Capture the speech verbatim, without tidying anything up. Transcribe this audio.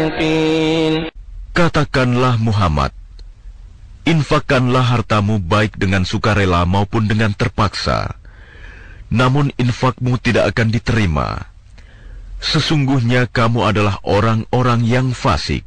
مقيل. Katakanlah Muhammad, infakkanlah hartamu baik dengan sukarela maupun dengan terpaksa, namun infakmu tidak akan diterima. Sesungguhnya kamu adalah orang-orang yang fasik.